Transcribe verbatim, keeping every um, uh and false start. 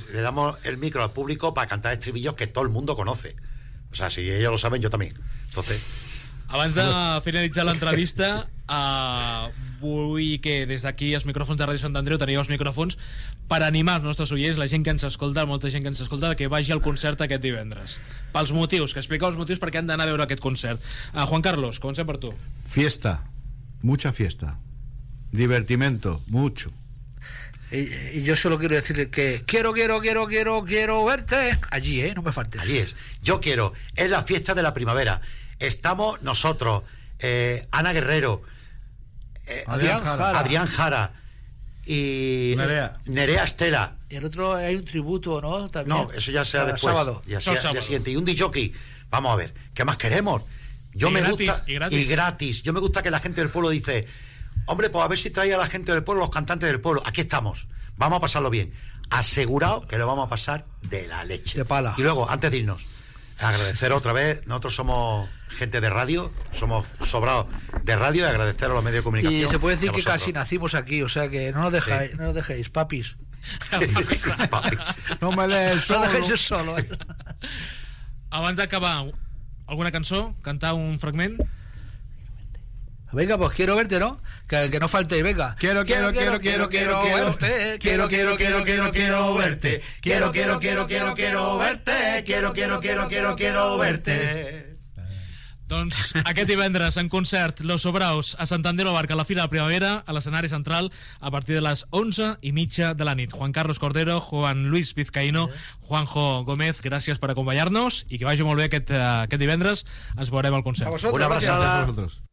le damos el micro al público para cantar estribillos que todo el mundo conoce. O sea, si ellos lo saben, yo también. Entonces... Abans de finalitzar l'entrevista, uh, vull que des d'aquí els micròfons de Ràdio Sant Andreu teniu els micròfons per animar els nostres oients, la gent que ens escolta, molta gent que ens escolta, que vagi al concert aquest divendres. Pels motius, que expliqueu els motius perquè han d'anar a veure aquest concert. Uh, Juan Carlos, comencem per tu. Fiesta, mucha fiesta. Divertimento, mucho. Y, y yo solo quiero decirle que quiero, quiero, quiero, quiero, quiero verte allí, ¿eh? No me faltes. Allí es. Yo quiero. Es la fiesta de la primavera. Estamos nosotros, eh, Ana Guerrero, eh, Adrián Jara. Adrián Jara y Nerea. Nerea Estela. Y el otro hay un tributo, ¿no? También. No, eso ya será Para después. sábado. Ya sea, día siguiente. Y un D J. Vamos a ver, ¿qué más queremos? Yo y me gratis, gusta y gratis. y gratis. Yo me gusta que la gente del pueblo dice, hombre, pues a ver si trae a la gente del pueblo, los cantantes del pueblo. Aquí estamos. Vamos a pasarlo bien. Asegurado que lo vamos a pasar de la leche. De pala. Y luego, antes de irnos, agradecer otra vez. Nosotros somos gente de radio, somos sobrados de radio, y agradecer a los medios de comunicación. Y se puede decir y a que vosotros. casi nacimos aquí, o sea que no nos dejáis, Sí. no nos dejéis, papis. Sí, papis. No me dejes No solo. nos dejéis solo. ¿eh? Abans d'acabar, alguna cançó? Cantar un fragment? Venga, pues quiero verte, ¿no? Que, que no falte, venga. Quiero, quiero, quiero, quiero, quiero, quiero verte. Quiero, quiero, quiero, quiero, quiero verte. Quiero, quiero, quiero, quiero, quiero verte. Quiero, quiero, quiero, quiero, quiero verte. Doncs aquest divendres en concert Los Sobraos a Sant Andreu Barca a la Fira de la Primavera a l'escenari central a partir de les onze i mitja de la nit. Juan Carlos Cordero, Juan Luis Vizcaíno, Juanjo Gómez, gràcies per acompanyar-nos i que vagi molt bé aquest, aquest divendres. Ens veurem al concert. A vosotros, Una gracias. abraçada. Gracias a vosotros.